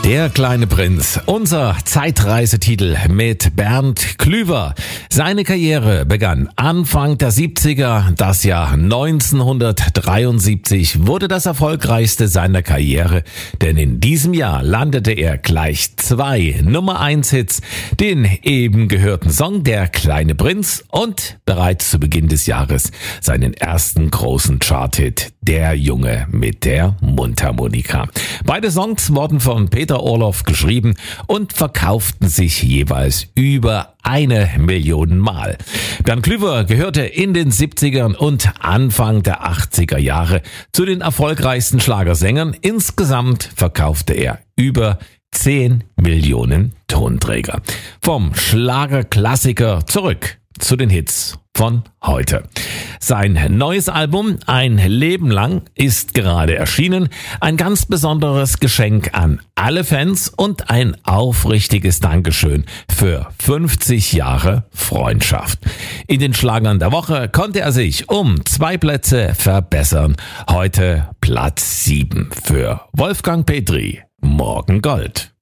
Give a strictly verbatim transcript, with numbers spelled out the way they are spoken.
Der kleine Prinz, unser Zeitreisetitel mit Bernd Klüver. Seine Karriere begann Anfang der siebziger. Das Jahr neunzehnhundertdreiundsiebzig wurde das erfolgreichste seiner Karriere, denn in diesem Jahr landete er gleich zwei Nummer eins Hits, den eben gehörten Song Der kleine Prinz und bereits zu Beginn des Jahres seinen ersten großen Charthit Der Junge mit der Mundharmonika. Beide Songs wurden von Peter Orloff geschrieben und verkauften sich jeweils über eine Million Mal. Bernd Klüver gehörte in den siebzigern und Anfang der achtziger Jahre zu den erfolgreichsten Schlagersängern. Insgesamt verkaufte er über zehn Millionen Tonträger. Vom Schlagerklassiker zurück zu den Hits von heute. Sein neues Album Ein Leben lang ist gerade erschienen. Ein ganz besonderes Geschenk an alle Fans und ein aufrichtiges Dankeschön für fünfzig Jahre Freundschaft. In den Schlagern der Woche konnte er sich um zwei Plätze verbessern. Heute Platz sieben für Wolfgang Petri, Morgen Gold.